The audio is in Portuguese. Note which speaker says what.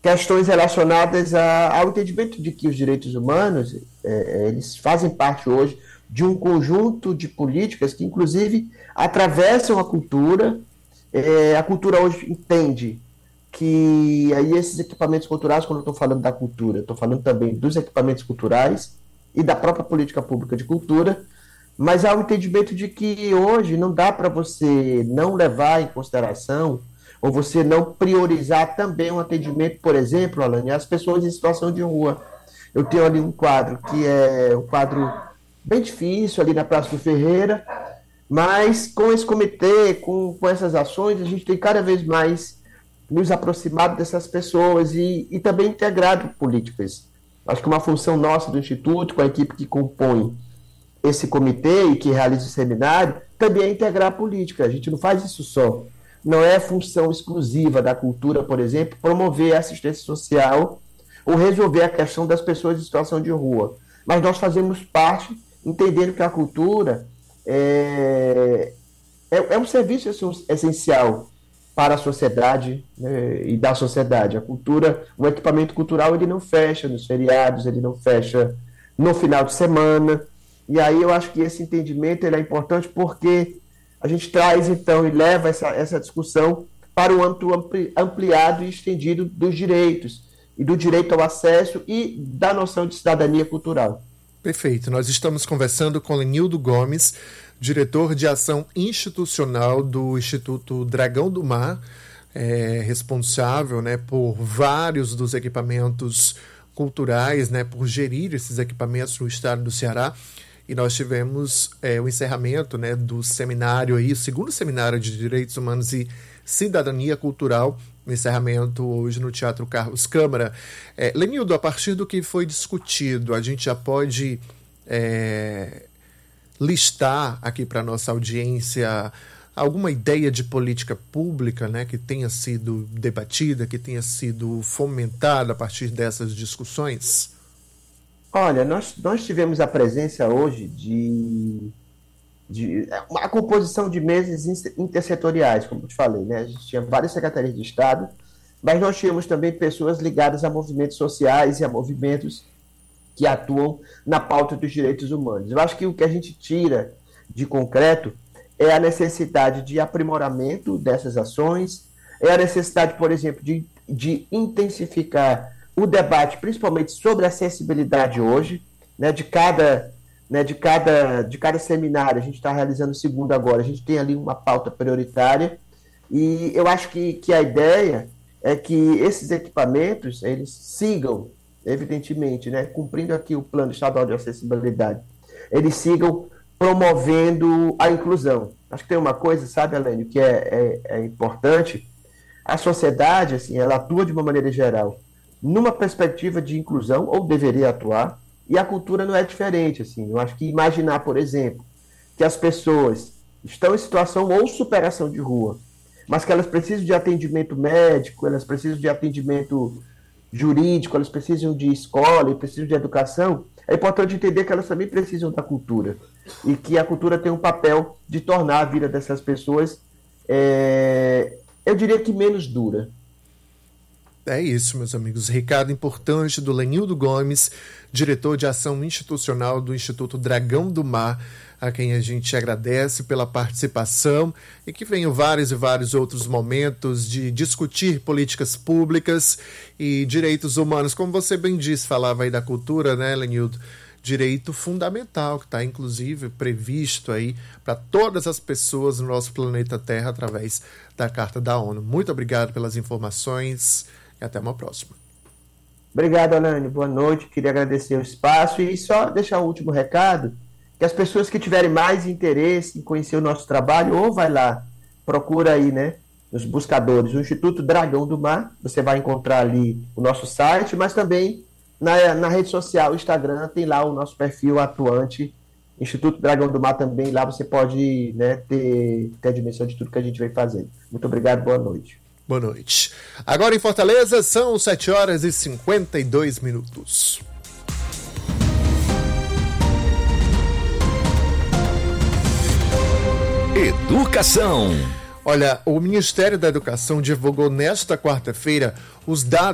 Speaker 1: questões relacionadas ao entendimento de que os direitos humanos, eles fazem parte hoje de um conjunto de políticas que, inclusive, atravessam a cultura. A cultura hoje entende que aí esses equipamentos culturais, quando eu estou falando da cultura, estou falando também dos equipamentos culturais e da própria política pública de cultura, mas há o entendimento de que hoje não dá para você não levar em consideração ou você não priorizar também um atendimento, por exemplo, Alane, às pessoas em situação de rua. Eu tenho ali um quadro que é um quadro bem difícil ali na Praça do Ferreira, mas com esse comitê, com essas ações, a gente tem cada vez mais nos aproximado dessas pessoas e também integrado políticas. Acho que uma função nossa do Instituto, com a equipe que compõe esse comitê e que realiza o seminário, também é integrar a política. A gente não faz isso só. Não é função exclusiva da cultura, por exemplo, promover a assistência social ou resolver a questão das pessoas em situação de rua. Mas nós fazemos parte, entendendo que a cultura é um serviço essencial para a sociedade, né, e da sociedade. A cultura, o equipamento cultural, ele não fecha nos feriados, ele não fecha no final de semana. E aí eu acho que esse entendimento ele é importante porque a gente traz, então, e leva essa discussão para o âmbito ampliado e estendido dos direitos, e do direito ao acesso e da noção de cidadania cultural.
Speaker 2: Perfeito. Nós estamos conversando com Lenildo Gomes, diretor de ação institucional do Instituto Dragão do Mar, responsável, né, por vários dos equipamentos culturais, né, por gerir esses equipamentos no estado do Ceará. E nós tivemos o encerramento, né, do seminário, aí, o segundo seminário de Direitos Humanos e Cidadania Cultural, o encerramento hoje no Teatro Carlos Câmara. Lenildo, a partir do que foi discutido, a gente já pode listar aqui para a nossa audiência alguma ideia de política pública, né, que tenha sido debatida, que tenha sido fomentada a partir dessas discussões?
Speaker 1: Olha, nós tivemos a presença hoje de a composição de mesas intersetoriais, como eu te falei, né? A gente tinha várias secretarias de Estado, mas nós tínhamos também pessoas ligadas a movimentos sociais e a movimentos que atuam na pauta dos direitos humanos. Eu acho que o que a gente tira de concreto é a necessidade de aprimoramento dessas ações, é a necessidade, por exemplo, de intensificar o debate, principalmente sobre a acessibilidade hoje, né, de cada seminário. A gente está realizando o segundo agora, a gente tem ali uma pauta prioritária, e eu acho que a ideia é que esses equipamentos, eles sigam, evidentemente, né, cumprindo aqui o Plano Estadual de Acessibilidade, eles sigam promovendo a inclusão. Acho que tem uma coisa, sabe, Alane, que é importante. A sociedade, assim, ela atua de uma maneira geral numa perspectiva de inclusão, ou deveria atuar, e a cultura não é diferente, assim. Eu acho que imaginar, por exemplo, que as pessoas estão em situação ou superação de rua, mas que elas precisam de atendimento médico, elas precisam de atendimento jurídico, elas precisam de escola e precisam de educação, é importante entender que elas também precisam da cultura, e que a cultura tem um papel de tornar a vida dessas pessoas, eu diria que menos dura.
Speaker 2: É isso, meus amigos. Recado importante do Lenildo Gomes, diretor de ação institucional do Instituto Dragão do Mar, a quem a gente agradece pela participação, e que venham vários e vários outros momentos de discutir políticas públicas e direitos humanos. Como você bem disse, falava aí da cultura, né, Lenildo? Direito fundamental, que está inclusive previsto aí para todas as pessoas no nosso planeta Terra através da Carta da ONU. Muito obrigado pelas informações e até uma próxima.
Speaker 1: Obrigado, Alane. Boa noite. Queria agradecer o espaço e só deixar o último recado, que as pessoas que tiverem mais interesse em conhecer o nosso trabalho, ou vai lá, procura aí, né, nos buscadores, o Instituto Dragão do Mar, você vai encontrar ali o nosso site, mas também na rede social, Instagram, tem lá o nosso perfil atuante, Instituto Dragão do Mar também, lá você pode, né, ter a dimensão de tudo que a gente vem fazendo. Muito obrigado, boa noite.
Speaker 2: Boa noite. Agora em Fortaleza são 7h52.
Speaker 3: Educação.
Speaker 2: Olha, o Ministério da Educação divulgou nesta quarta-feira os dados